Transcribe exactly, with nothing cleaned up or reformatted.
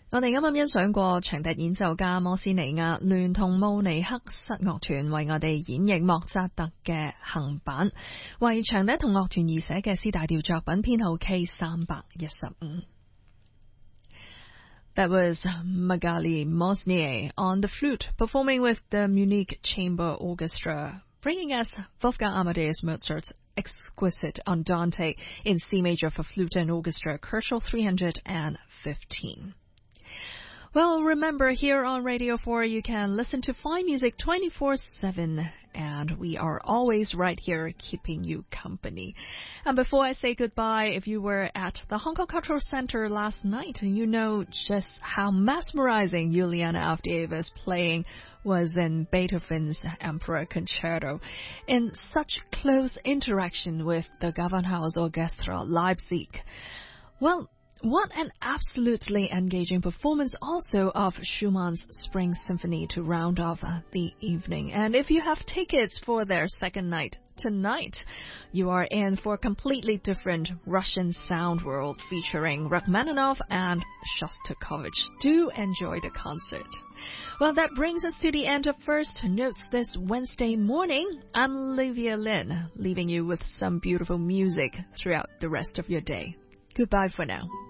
我哋啱啱欣賞過長笛演奏家摩斯尼亞聯同慕尼黑室樂團為我哋演繹莫扎特嘅行板，為長笛同樂團而寫嘅 C 大調作品編號 K 三百一十五。That was Magali Mosnier on the flute, performing with the Munich Chamber Orchestra, bringing us Wolfgang Amadeus Mozart's exquisite Andante in C major for flute and orchestra, Kershaw three hundred fifteen. Well, remember, here on Radio four, you can listen to fine music twenty-four seven, and we are always right here keeping you company. And before I say goodbye, if you were at the Hong Kong Cultural Center last night, you know just how mesmerizing Juliana Avdeeva's playing was in Beethoven's Emperor Concerto, in such close interaction with the Gewandhaus Orchestra Leipzig. Well, what an absolutely engaging performance also of Schumann's Spring Symphony to round off the evening. And if you have tickets for their second night tonight, you are in for a completely different Russian sound world featuring Rachmaninoff and Shostakovich. Do enjoy the concert. Well, that brings us to the end of First Notes this Wednesday morning. I'm Olivia Lin, leaving you with some beautiful music throughout the rest of your day. Goodbye for now.